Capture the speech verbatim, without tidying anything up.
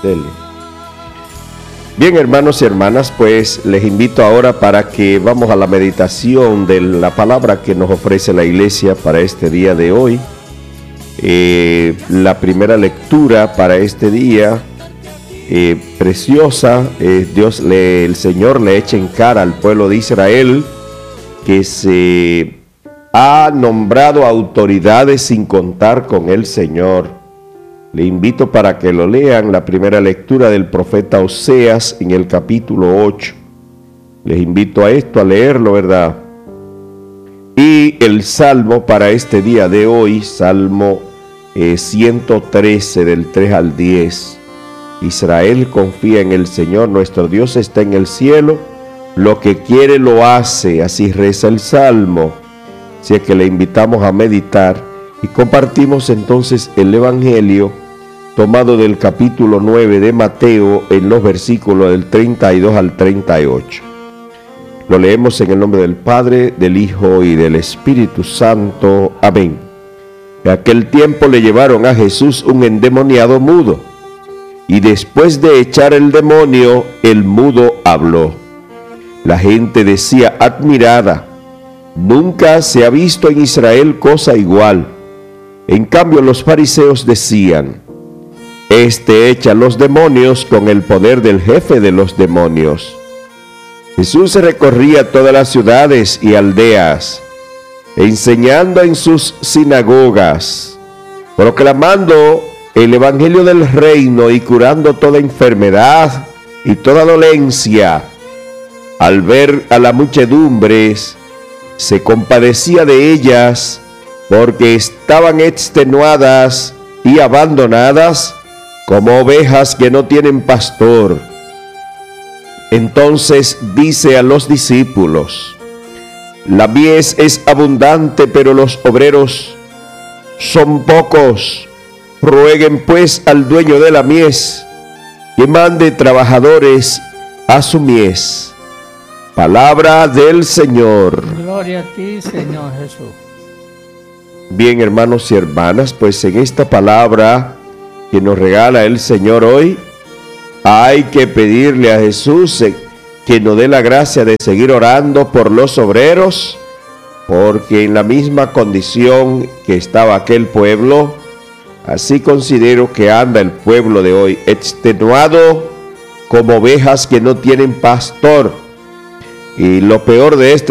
Dele. Bien, hermanos y hermanas, pues les invito ahora para que vamos a la meditación de la palabra que nos ofrece la iglesia para este día de hoy. Eh, la primera lectura para este día, eh, preciosa, eh, Dios le, el Señor le echa en cara al pueblo de Israel que se ha nombrado autoridades sin contar con el Señor. Le invito para que lo lean, la primera lectura del profeta Oseas en el capítulo ocho. Les invito a esto, a leerlo, ¿verdad? Y el salmo para este día de hoy, Salmo eh, ciento trece, del tres al diez. Israel confía en el Señor, nuestro Dios está en el cielo, lo que quiere lo hace, así reza el Salmo. Así es que le invitamos a meditar y compartimos entonces el Evangelio tomado del capítulo nueve de Mateo en los versículos del treinta y dos al treinta y ocho. Lo leemos en el nombre del Padre, del Hijo y del Espíritu Santo. Amén. En aquel tiempo le llevaron a Jesús un endemoniado mudo, y después de echar el demonio, el mudo habló. La gente decía admirada: nunca se ha visto en Israel cosa igual. En cambio, los fariseos decían: este echa los demonios con el poder del jefe de los demonios. Jesús recorría todas las ciudades y aldeas, enseñando en sus sinagogas, proclamando el evangelio del reino y curando toda enfermedad y toda dolencia. Al ver a las muchedumbres, se compadecía de ellas, porque estaban extenuadas y abandonadas como ovejas que no tienen pastor. Entonces dice a los discípulos: la mies es abundante, pero los obreros son pocos. Rueguen pues al dueño de la mies que mande trabajadores a su mies. Palabra del Señor. Gloria a ti, Señor Jesús. Bien, hermanos y hermanas, pues en esta palabra que nos regala el Señor hoy, hay que pedirle a Jesús que nos dé la gracia de seguir orando por los obreros, porque en la misma condición que estaba aquel pueblo, así considero que anda el pueblo de hoy, extenuado como ovejas que no tienen pastor. Y lo peor de esto